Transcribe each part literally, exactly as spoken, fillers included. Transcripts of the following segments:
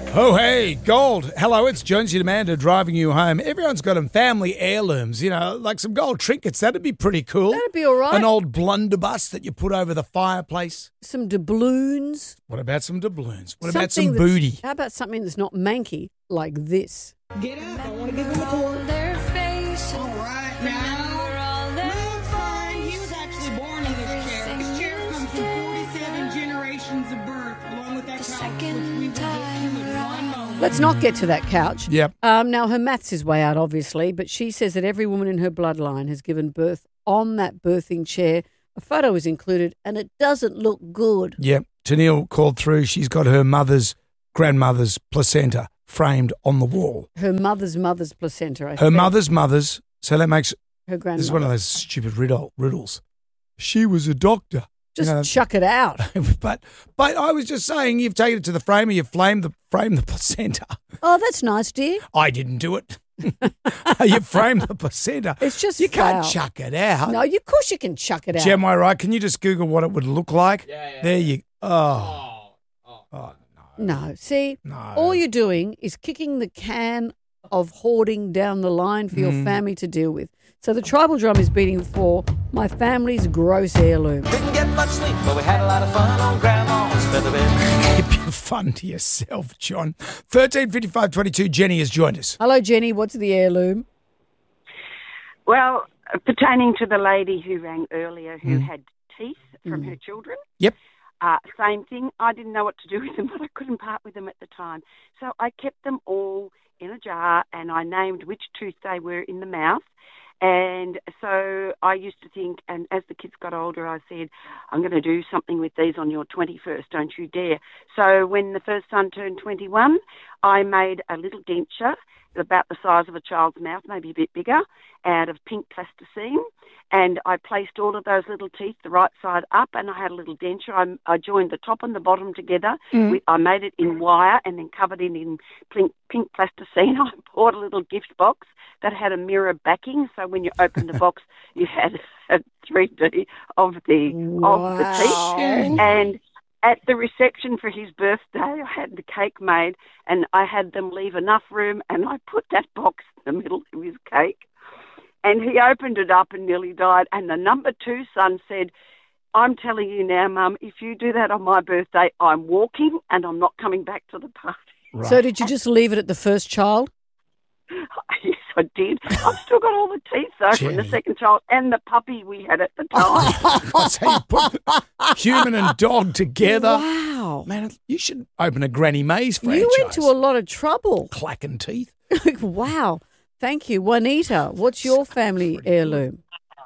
Oh, hey, gold. Hello, it's Jonesy and Amanda driving you home. Everyone's got them family heirlooms, you know, like some gold trinkets. That'd be pretty cool. That'd be all right. An old blunderbuss that you put over the fireplace. Some doubloons. What about some doubloons? What Something about some that's- booty? How about something that's not manky like this? Get up. I want to give him a quarter. Their face. All right, now. Well, fine. He was actually born in this chair. This chair comes from forty-seven generations of birth, along with that couch, which we will get to in one moment. Let's not get to that couch. Yep. Um, now, her maths is way out, obviously, but she says that every woman in her bloodline has given birth on that birthing chair. A photo is included, and it doesn't look good. Yep. Tennille called through. She's got her mother's grandmother's placenta framed on the wall. Her mother's mother's placenta, I Her think. mother's mother's. So that makes Her grandmother. this is one of those stupid riddle, riddles. She was a doctor. Just You know, chuck it out. but but I was just saying, you've taken it to the frame, you've framed the framed the placenta. Oh, that's nice, dear. I didn't do it. You framed the placenta. It's just you can't foul. chuck it out. No, of course you can chuck it out. Gem, am I right? Can you just Google what it would look like? Yeah, yeah. There you. Oh. Oh, Oh No, see, no. all you're doing is kicking the can of hoarding down the line for your Mm. family to deal with. So the tribal drum is beating for my family's gross heirloom. Didn't get much sleep, but we had a lot of fun on Grandma's feather bed. Keep your fun to yourself, John. thirteen fifty-five twenty-two. Jenny has joined us. Hello, Jenny. What's the heirloom? Well, pertaining to the lady who rang earlier who Mm. had teeth from her children. Yep. Uh, same thing. I didn't know what to do with them, but I couldn't part with them at the time. So I kept them all in a jar and I named which tooth they were in the mouth. And so I used to think, and as the kids got older, I said, I'm going to do something with these on your twenty-first, don't you dare. So when the first son turned twenty-one, I made a little denture about the size of a child's mouth, maybe a bit bigger, out of pink plasticine. And I placed all of those little teeth the right side up, and I had a little denture. I, I joined the top and the bottom together. Mm. We, I made it in wire and then covered it in pink, pink plasticine. I bought a little gift box that had a mirror backing, so when you opened the box, you had a three D of the of the teeth. And at the reception for his birthday, I had the cake made, and I had them leave enough room, and I put that box in the middle of his cake. And he opened it up and nearly died. And the number two son said, I'm telling you now, Mum, if you do that on my birthday, I'm walking and I'm not coming back to the party. Right. So did you just leave it at the first child? Yes, I did. I've still got all the teeth, though, from the Jenny. second child and the puppy we had at the time. So you put human and dog together. Wow. Man, you should open a Granny Mays franchise. You went to a lot of trouble. Clacking teeth. Wow. Thank you. Juanita, what's your family heirloom?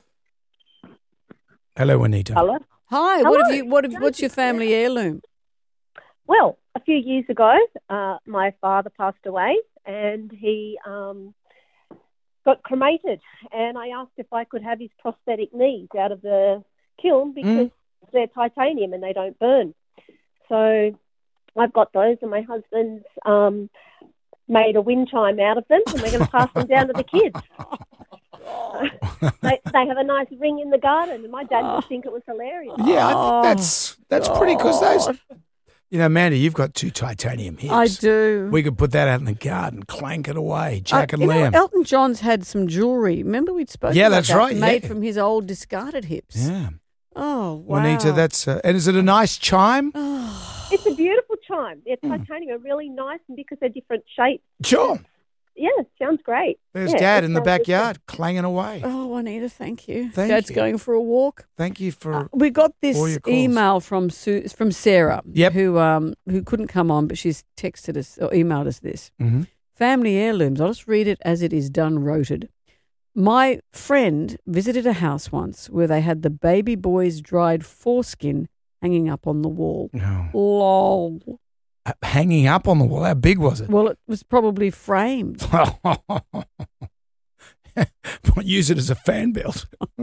Hello, Anita. Hello. Hi, what have you what have, what's your family heirloom? Well, a few years ago, uh, my father passed away, and he um, got cremated. And I asked if I could have his prosthetic knees out of the kiln because they're titanium and they don't burn. So I've got those, and my husband's um, made a wind chime out of them, and we're going to pass them down to the kids. they, they have a nice ring in the garden, and my dad would think it was hilarious. Yeah, I Oh, think that's that's pretty because those. You know, Amanda, you've got two titanium hips. I do. We could put that out in the garden, clank it away, Uh, Jack and you know, Lamb. Elton John's had some jewellery. Remember we'd spoken Yeah, about that's that, right, made yeah. from his old discarded hips. Yeah. Oh, wow. Juanita, that's uh, and is it a nice chime? It's a beautiful chime. They're titanium, are really nice, and because they're different shapes. Sure. Yeah, it sounds great. There's Yeah, Dad it in the sounds good. backyard, clanging away. Oh, Juanita, thank you. Thank Dad's you. going for a walk. Thank you for. Uh, we got all your this calls. email from Sue, from Sarah, Yep. who um who couldn't come on, but she's texted us or emailed us this. hmm Family heirlooms. I'll just read it as it is done, roted. My friend visited a house once where they had the baby boy's dried foreskin hanging up on the wall. No. Lol. Uh, hanging up on the wall. How big was it? Well, it was probably framed. Use it as a fan belt.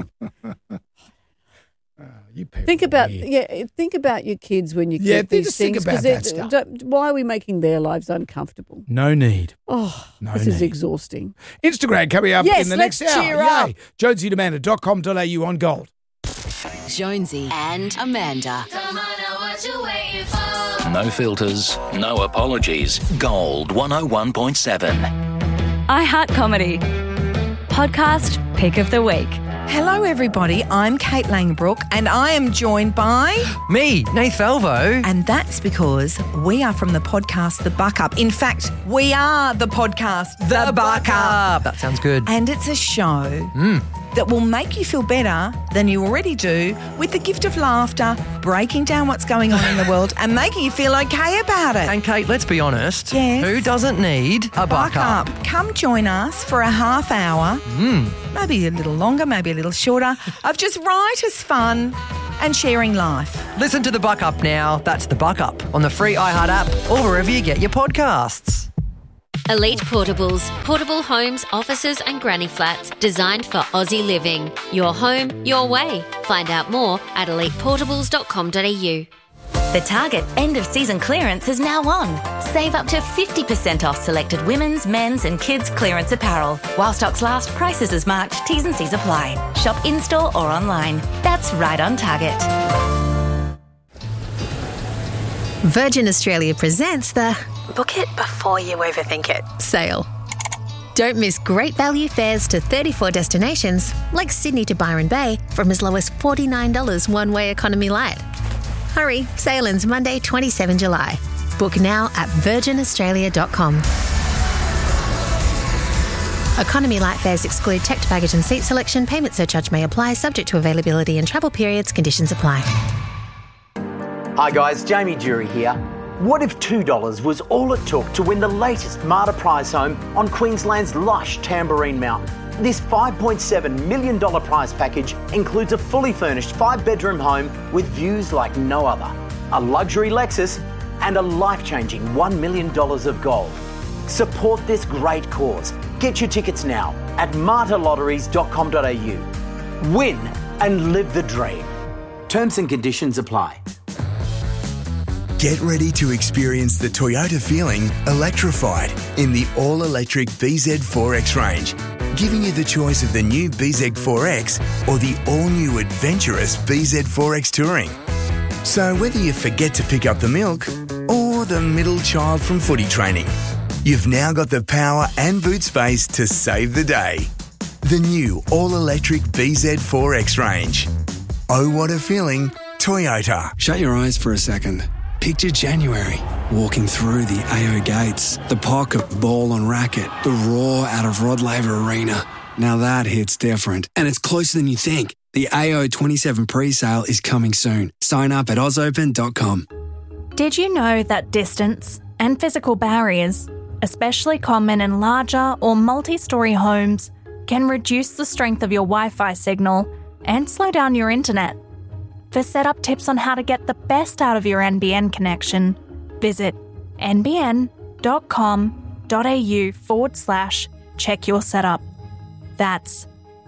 Oh, you people Think are about weird. yeah. Think about your kids when you Yeah, keep they these just think things. about 'cause that it- stuff. don't- Why are we making their lives uncomfortable? No need. Oh, No this is need. exhausting. Instagram coming up Yes, in the let's next hour. cheer up. Yay. jonesy demander dot com dot a u on gold. Jonesy and Amanda. Come on now, what you waiting for? No filters, no apologies. Gold one oh one point seven. I Heart Comedy. Podcast Pick of the Week. Hello everybody, I'm Kate Langbrook and I am joined by... Me, Nath Valvo. And that's because we are from the podcast The Buck Up. In fact, we are the podcast The, the Buck, Buck Up. Up. That sounds good. And it's a show mm. that will make you feel better than you already do with the gift of laughter, breaking down what's going on in the world and making you feel okay about it. And Kate, let's be honest. Yes. Who doesn't need a buck, buck up? up? Come join us for a half hour, mm. maybe a little longer, maybe a little shorter, of just riotous fun and sharing life. Listen to The Buck Up now. That's The Buck Up on the free iHeart app or wherever you get your podcasts. Elite Portables, portable homes, offices and granny flats designed for Aussie living. Your home, your way. Find out more at elite portables dot com dot a u. The Target end of season clearance is now on. Save up to fifty percent off selected women's, men's and kids clearance apparel. While stocks last, prices as marked, T's and C's apply. Shop in-store or online. That's right on Target. Virgin Australia presents the Book It Before You Overthink It sale. Don't miss great value fares to thirty-four destinations, like Sydney to Byron Bay, from as low as forty-nine dollars one-way economy light. Hurry, sale ends Monday, the twenty-seventh of July. Book now at virgin australia dot com. Economy light fares exclude checked baggage and seat selection. Payment surcharge may apply, subject to availability and travel periods. Conditions apply. Hi guys, Jamie Jury here. What if two dollars was all it took to win the latest Marta prize home on Queensland's lush Tamborine Mountain? This five point seven million dollars prize package includes a fully furnished five-bedroom home with views like no other, a luxury Lexus and a life-changing one million dollars of gold. Support this great cause. Get your tickets now at marta lotteries dot com dot a u. Win and live the dream. Terms and conditions apply. Get ready to experience the Toyota feeling electrified in the all-electric B Z four X range, giving you the choice of the new B Z four X or the all-new adventurous B Z four X Touring. So whether you forget to pick up the milk or the middle child from footy training, you've now got the power and boot space to save the day. The new all-electric B Z four X range. Oh, what a feeling, Toyota. Shut your eyes for a second. Picture January, walking through the A O gates, the pocket, ball and racket, the roar out of Rod Laver Arena. Now that hits different, and it's closer than you think. The A O twenty-seven pre-sale is coming soon. Sign up at oz open dot com. Did you know that distance and physical barriers, especially common in larger or multi-storey homes, can reduce the strength of your Wi-Fi signal and slow down your internet? For setup tips on how to get the best out of your N B N connection, visit nbn.com.au forward slash check your setup. That's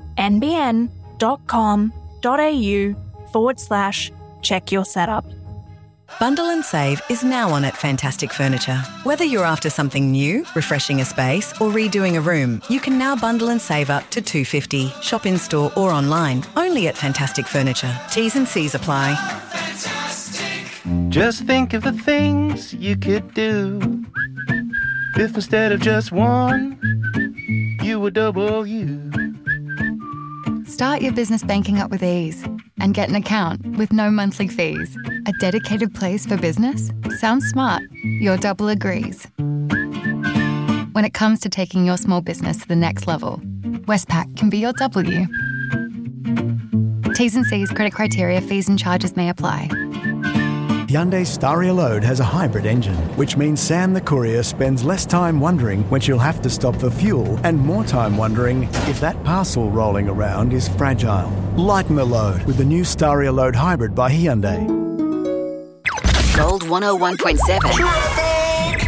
nbn.com.au forward slash check your setup. Bundle and Save is now on at Fantastic Furniture. Whether you're after something new, refreshing a space or redoing a room, you can now bundle and save up to two hundred fifty dollars. Shop in store or online, only at Fantastic Furniture. T's and C's apply. Just think of the things you could do if instead of just one, you were double you. Start your business banking up with ease and get an account with no monthly fees. A dedicated place for business? Sounds smart. Your double agrees. When it comes to taking your small business to the next level, Westpac can be your W. T's and C's, credit criteria, fees and charges may apply. Hyundai Staria Load has a hybrid engine, which means Sam the courier spends less time wondering when she'll have to stop for fuel and more time wondering if that parcel rolling around is fragile. Lighten the load with the new Staria Load Hybrid by Hyundai. Gold one oh one point seven.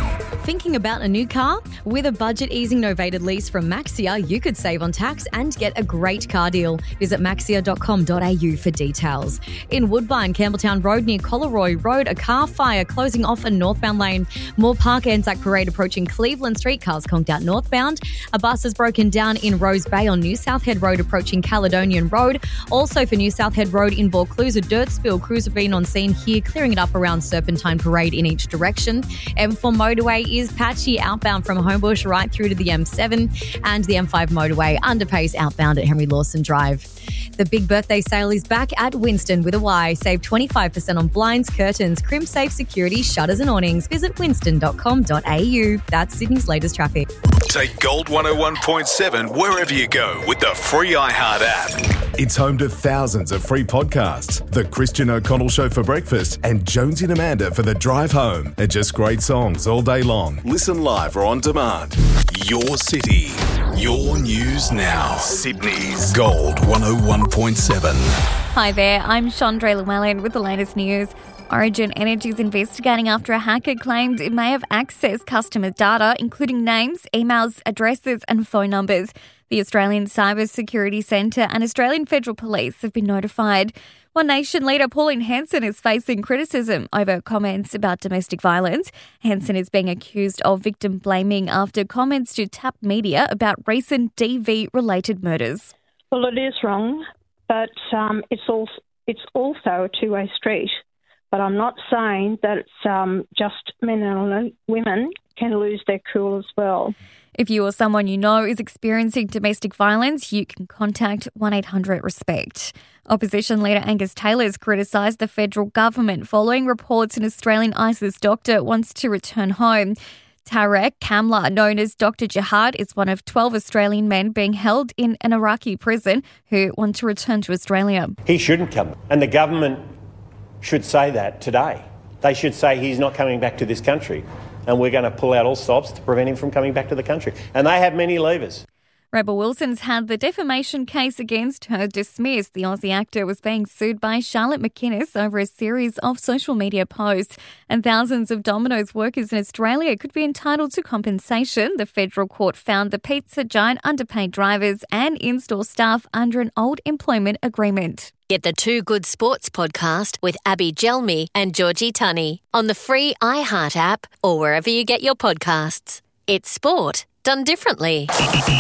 Thinking about a new car? With a budget-easing novated lease from Maxia, you could save on tax and get a great car deal. Visit maxia dot com dot a u for details. In Woodbine, Campbelltown Road near Collaroy Road, a car fire closing off a northbound lane. Moore Park Anzac Parade approaching Cleveland Street, cars conked out northbound. A bus has broken down in Rose Bay on New South Head Road approaching Caledonian Road. Also for New South Head Road in Vaucluse, a dirt spill. Crews have been on scene here, clearing it up around Serpentine Parade in each direction. M four motorway is patchy outbound from Homebush right through to the M seven, and the M five motorway underpace outbound at Henry Lawson Drive. The big birthday sale is back at Winston with a Y. Save twenty-five percent on blinds, curtains, crimp safe security, shutters and awnings. Visit winston dot com dot a u. That's Sydney's latest traffic. Take Gold one oh one point seven wherever you go with the free iHeart app. It's home to thousands of free podcasts. The Christian O'Connell Show for breakfast and Jonesy and Amanda for the drive home. They're just great songs all day long. Listen live or on demand. Your city, your news now. Sydney's Gold one oh one point seven. Hi there, I'm Chandra Llewellyn with the latest news. Origin Energy is investigating after a hacker claimed it may have accessed customer data, including names, emails, addresses and phone numbers. The Australian Cyber Security Centre and Australian Federal Police have been notified. One Nation leader Pauline Hanson is facing criticism over comments about domestic violence. Hanson is being accused of victim blaming after comments to Tap Media about recent D V-related murders. Well, it is wrong, but um, it's also it's also a two-way street. But I'm not saying that it's um, just men and women can lose their cool as well. If you or someone you know is experiencing domestic violence, you can contact one eight hundred RESPECT. Opposition leader Angus Taylor has criticised the federal government following reports an Australian ISIS doctor wants to return home. Tarek Kamla, known as Doctor Jihad, is one of twelve Australian men being held in an Iraqi prison who want to return to Australia. He shouldn't come, and the government should say that today. They should say he's not coming back to this country, and we're going to pull out all stops to prevent him from coming back to the country. And they have many levers. Rebel Wilson's had the defamation case against her dismissed. The Aussie actor was being sued by Charlotte McInnes over a series of social media posts, and thousands of Domino's workers in Australia could be entitled to compensation. The federal court found the pizza giant underpaid drivers and in-store staff under an old employment agreement. Get the Two Good Sports podcast with Abby Gelmi and Georgie Tunney on the free iHeart app or wherever you get your podcasts. It's sport done differently.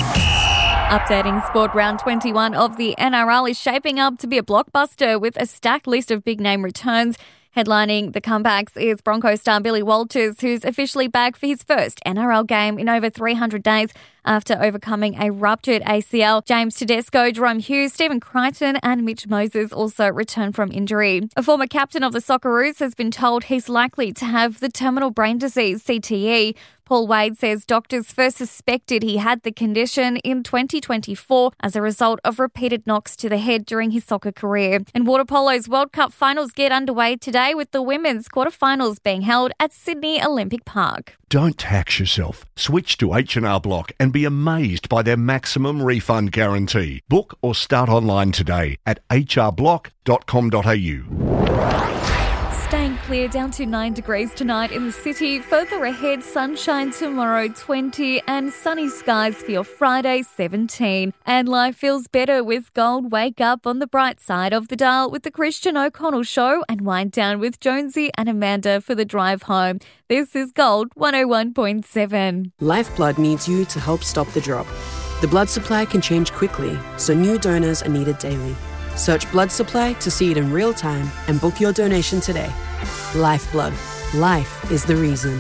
Updating sport, round twenty-one of the N R L is shaping up to be a blockbuster with a stacked list of big-name returns. Headlining the comebacks is Broncos star Billy Walters, who's officially back for his first N R L game in over three hundred days after overcoming a ruptured A C L. James Tedesco, Jerome Hughes, Stephen Crichton and Mitch Moses also returned from injury. A former captain of the Socceroos has been told he's likely to have the terminal brain disease, C T E. Paul Wade says doctors first suspected he had the condition in twenty twenty-four as a result of repeated knocks to the head during his soccer career. And water polo's World Cup finals get underway today with the women's quarterfinals being held at Sydney Olympic Park. Don't tax yourself. Switch to H and R Block and be amazed by their maximum refund guarantee. Book or start online today at h r block dot com dot a u. Staying clear, down to nine degrees tonight in the city. Further ahead, sunshine tomorrow, twenty, and sunny skies for your Friday, seventeen. And life feels better with Gold. Wake up on the bright side of the dial with the Christian O'Connell Show and wind down with Jonesy and Amanda for the drive home. This is Gold one oh one point seven. Lifeblood needs you to help stop the drop. The blood supply can change quickly, so new donors are needed daily. Search blood supply to see it in real time and book your donation today. Lifeblood. Life is the reason.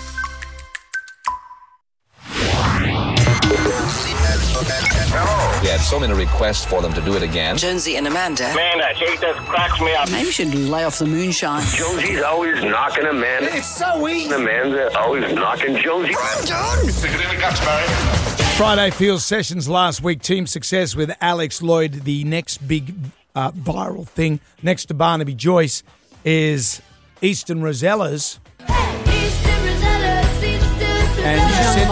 We had so many requests for them to do it again. Jonesy and Amanda. Man, that shit just cracks me up. Maybe you should lay off the moonshine. Jonesy's always knocking Amanda. It's so easy. Amanda always knocking Jonesy. I'm done. Stick it in the guts, Barry. Friday Field Sessions last week. Team success with Alex Lloyd. The next big uh, viral thing next to Barnaby Joyce is Eastern Rosellas. Hey, Eastern Rosellas, Eastern and you said,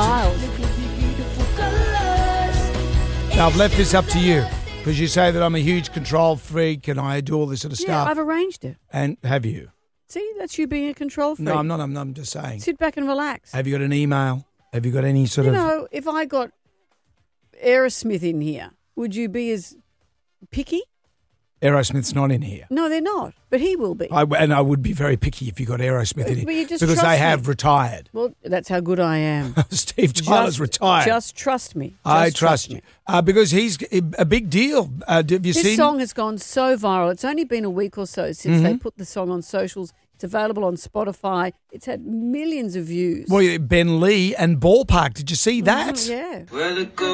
now I've left this up to you because you say that I'm a huge control freak and I do all this sort of Yeah, stuff. I've arranged it. And have you? See, that's you being a control freak. No, I'm not. I'm, I'm just saying. Sit back and relax. Have you got an email? Have you got any sort you of... know, if I got Aerosmith in here, would you be as picky? Aerosmith's not in here. No, they're not, but he will be. I, and I would be very picky if you got Aerosmith in But here you just because trust they have me. retired. Well, that's how good I am. Steve Tyler's Just- retired. Just trust me. Just I trust me. you uh, because he's a big deal. Uh, have you This seen? song has gone so viral. It's only been a week or so since they Mhm. put the song on socials. It's available on Spotify. It's had millions of views. Well, Ben Lee and Ballpark. Did you see that? Mhm, yeah. Where the